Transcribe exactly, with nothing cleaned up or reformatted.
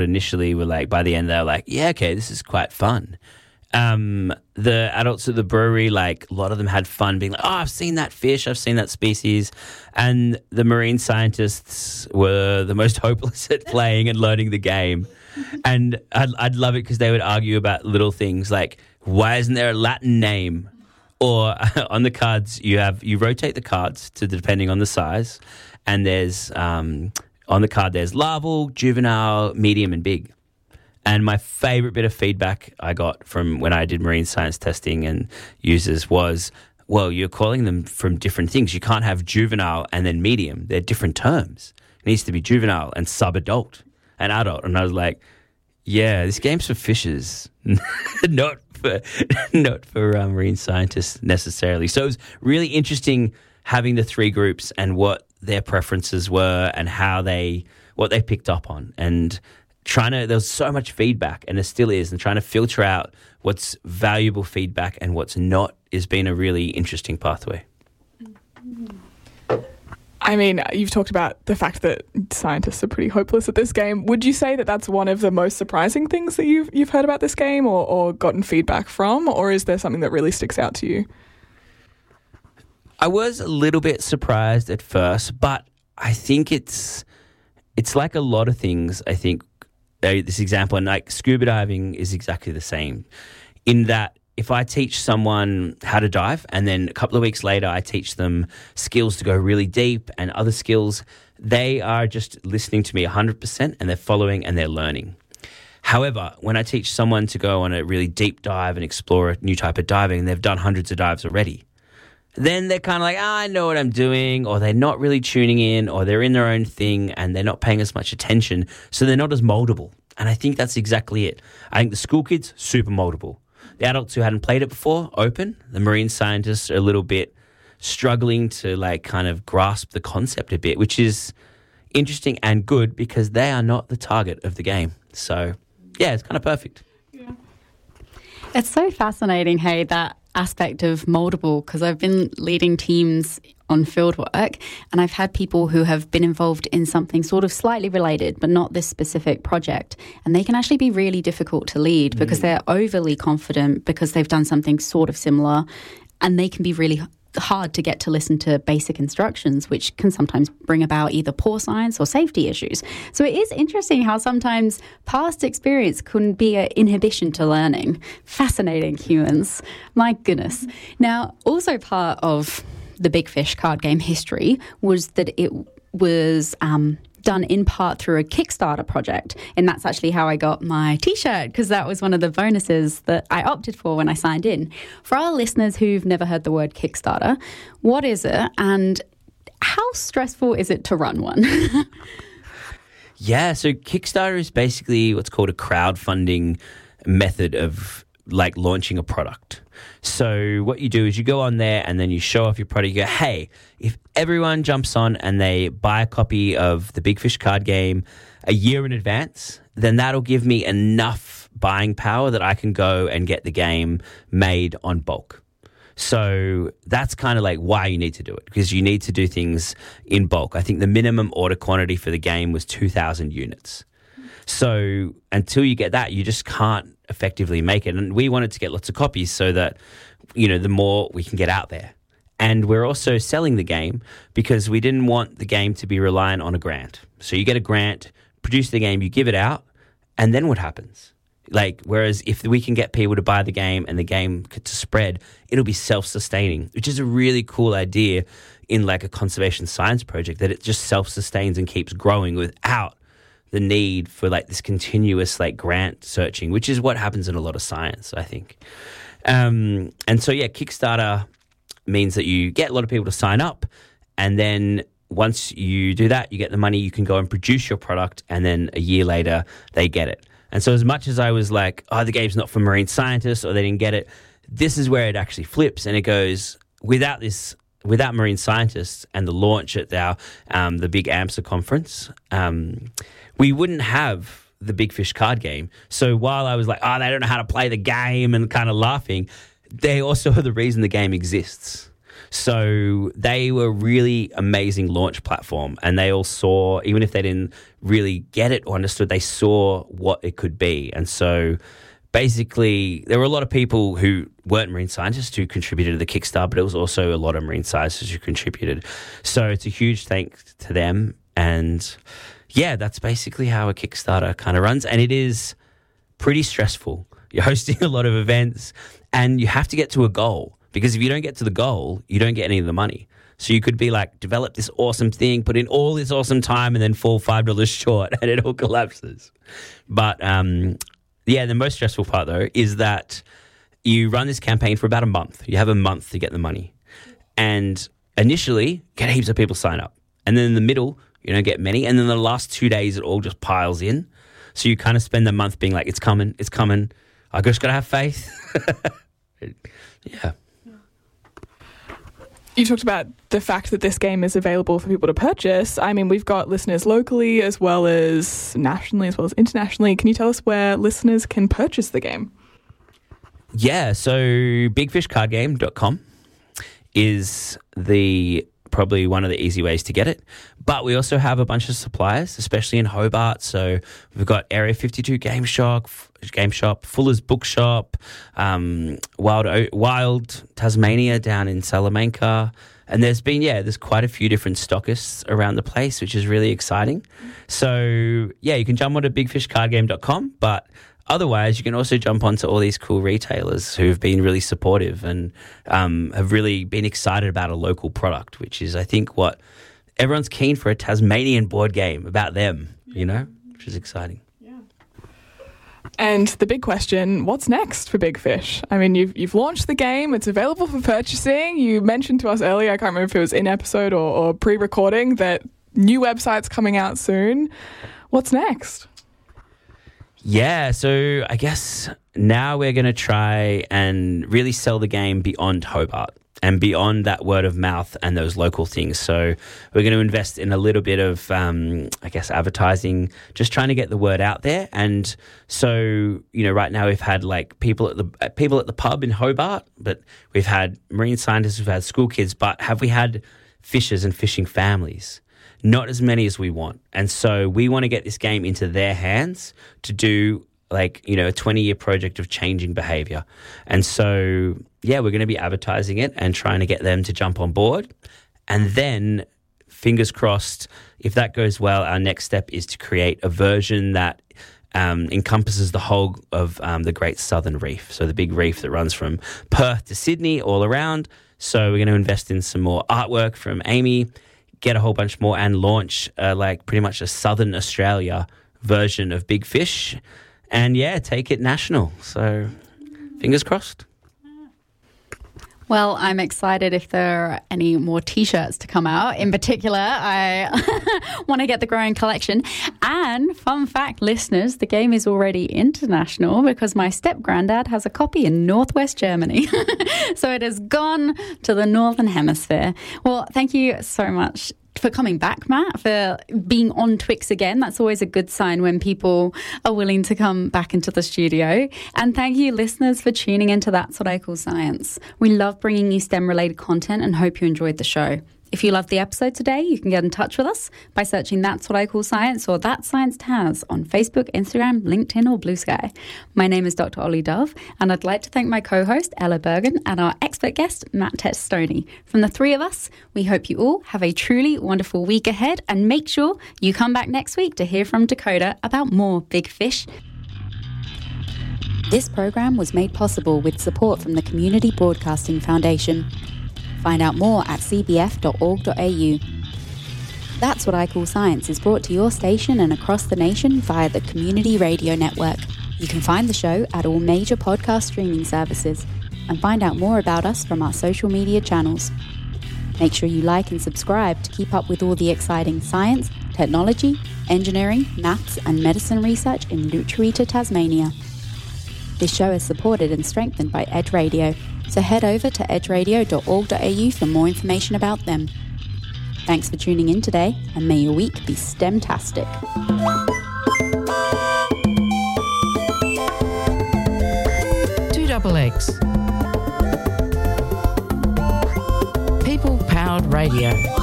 initially were like, by the end, they were like, yeah, okay, this is quite fun. Um, the adults at the brewery, like a lot of them had fun being like, oh, I've seen that fish, I've seen that species. And the marine scientists were the most hopeless at playing and learning the game. And I'd, I'd love it because they would argue about little things like, why isn't there a Latin name? Or on the cards, you have you rotate the cards to depending on the size. And there's, um, on the card, there's larval, juvenile, medium, and big. And my favorite bit of feedback I got from when I did marine science testing and users was, well, you're calling them from different things. You can't have juvenile and then medium. They're different terms. It needs to be juvenile and sub-adult and adult. And I was like, yeah, this game's for fishers, not for not for um, marine scientists necessarily. So it was really interesting having the three groups and what their preferences were and how they what they picked up on, and trying to, there was so much feedback, and there still is, and trying to filter out what's valuable feedback and what's not has been a really interesting pathway. I mean, you've talked about the fact that scientists are pretty hopeless at this game. Would you say that that's one of the most surprising things that you've you've heard about this game or, or gotten feedback from, or is there something that really sticks out to you? I was a little bit surprised at first, but I think it's it's like a lot of things. I think uh, this example, and like scuba diving is exactly the same, in that if I teach someone how to dive and then a couple of weeks later I teach them skills to go really deep and other skills, they are just listening to me one hundred percent and they're following and they're learning. However, when I teach someone to go on a really deep dive and explore a new type of diving, and they've done hundreds of dives already, then they're kind of like, oh, I know what I'm doing, or they're not really tuning in, or they're in their own thing and they're not paying as much attention, so they're not as moldable. And I think that's exactly it. I think the school kids, super moldable. The adults who hadn't played it before, open. The marine scientists are a little bit struggling to like kind of grasp the concept a bit, which is interesting and good because they are not the target of the game. So, yeah, it's kind of perfect. Yeah. It's so fascinating, hey, that aspect of moldable, because I've been leading teams on field work and I've had people who have been involved in something sort of slightly related but not this specific project, and they can actually be really difficult to lead because mm. they're overly confident because they've done something sort of similar, and they can be really hard to get to listen to basic instructions, which can sometimes bring about either poor science or safety issues. So it is interesting how sometimes past experience can be an inhibition to learning. Fascinating, humans. My goodness. Now, also part of the Big Fish card game history was that it was um, done in part through a Kickstarter project. And that's actually how I got my T-shirt, because that was one of the bonuses that I opted for when I signed in. For our listeners who've never heard the word Kickstarter, what is it and how stressful is it to run one? Yeah, so Kickstarter is basically what's called a crowdfunding method of like launching a product. So what you do is you go on there and then you show off your product. You go, hey, if everyone jumps on and they buy a copy of the Big Fish card game a year in advance, then that'll give me enough buying power that I can go and get the game made on bulk. So that's kind of like why you need to do it, because you need to do things in bulk. I think the minimum order quantity for the game was two thousand units. So until you get that, you just can't effectively make it. And we wanted to get lots of copies so that, you know, the more we can get out there. And we're also selling the game because we didn't want the game to be reliant on a grant. So you get a grant, produce the game, you give it out, and then what happens? Like, whereas if we can get people to buy the game and the game to spread, it'll be self-sustaining, which is a really cool idea in like a conservation science project, that it just self-sustains and keeps growing without the need for like this continuous like grant searching, which is what happens in a lot of science, I think. Um, and so, yeah, Kickstarter means that you get a lot of people to sign up, and then once you do that, you get the money, you can go and produce your product, and then a year later they get it. And so as much as I was like, oh, the game's not for marine scientists or they didn't get it, this is where it actually flips, and it goes, without this, without marine scientists and the launch at our um, the big AMSA conference, um, we wouldn't have the Big Fish card game. So while I was like, oh, they don't know how to play the game and kind of laughing, they also are the reason the game exists. So they were really amazing launch platform, and they all saw, even if they didn't really get it or understood, they saw what it could be. And so basically there were a lot of people who weren't marine scientists who contributed to the Kickstarter, but it was also a lot of marine scientists who contributed. So it's a huge thanks to them. And yeah, that's basically how a Kickstarter kind of runs. And it is pretty stressful. You're hosting a lot of events and you have to get to a goal, because if you don't get to the goal, you don't get any of the money. So you could be like, develop this awesome thing, put in all this awesome time, and then fall five dollars short and it all collapses. But um, yeah, the most stressful part though is that you run this campaign for about a month. You have a month to get the money. And initially, get heaps of people sign up. And then in the middle, you don't get many. And then the last two days, it all just piles in. So you kind of spend the month being like, it's coming, it's coming. I just got to have faith. Yeah. You talked about the fact that this game is available for people to purchase. I mean, we've got listeners locally as well as nationally, as well as internationally. Can you tell us where listeners can purchase the game? Yeah, so big fish card game dot com is the probably one of the easy ways to get it. But we also have a bunch of suppliers, especially in Hobart. So we've got Area fifty-two Game Shop, Game Shop, Fuller's Bookshop, um, Wild Wild Tasmania down in Salamanca. And there's been, yeah, there's quite a few different stockists around the place, which is really exciting. So, yeah, you can jump onto big fish card game dot com, but otherwise, you can also jump onto all these cool retailers who've been really supportive and um, have really been excited about a local product, which is, I think, what everyone's keen for, a Tasmanian board game about them, you know, which is exciting. Yeah. And the big question, what's next for Big Fish? I mean, you've you've launched the game. It's available for purchasing. You mentioned to us earlier, I can't remember if it was in episode or, or pre-recording, that new website's coming out soon. What's next? Yeah, so I guess now we're going to try and really sell the game beyond Hobart and beyond that word of mouth and those local things. So we're going to invest in a little bit of, um, I guess, advertising, just trying to get the word out there. And so, you know, right now we've had like people at the people at the pub in Hobart, but we've had marine scientists, we've had school kids, but have we had fishers and fishing families? Not as many as we want. And so we want to get this game into their hands to do like, you know, a twenty-year project of changing behavior. And so, yeah, we're going to be advertising it and trying to get them to jump on board. And then, fingers crossed, if that goes well, our next step is to create a version that um, encompasses the whole of um, the Great Southern Reef. So the big reef that runs from Perth to Sydney all around. So we're going to invest in some more artwork from Amy, get a whole bunch more, and launch uh, like pretty much a Southern Australia version of Big Fish, and yeah, take it national. So fingers crossed. Well, I'm excited if there are any more T-shirts to come out. In particular, I want to get the growing collection. And fun fact, listeners, the game is already international because my step-granddad has a copy in Northwest Germany. So it has gone to the Northern Hemisphere. Well, thank you so much for coming back, Matt, for being on Twix again. That's always a good sign when people are willing to come back into the studio. And thank you, listeners, for tuning into That's What I Call Science. We love bringing you STEM-related content and hope you enjoyed the show. If you loved the episode today, you can get in touch with us by searching That's What I Call Science or That Science Taz on Facebook, Instagram, LinkedIn or Blue Sky. My name is Doctor Ollie Dove, and I'd like to thank my co-host Ella Bergen and our expert guest Matt Testoni. From the three of us, we hope you all have a truly wonderful week ahead, and make sure you come back next week to hear from Dakota about more big fish. This program was made possible with support from the Community Broadcasting Foundation. Find out more at c b f dot org dot a u. That's What I Call Science is brought to your station and across the nation via the Community Radio Network. You can find the show at all major podcast streaming services and find out more about us from our social media channels. Make sure you like and subscribe to keep up with all the exciting science, technology, engineering, maths and medicine research in Lutruwita, Tasmania. This show is supported and strengthened by Edge Radio, so head over to edge radio dot org dot a u for more information about them. Thanks for tuning in today, and may your week be STEM-tastic. Two double eggs. Radio.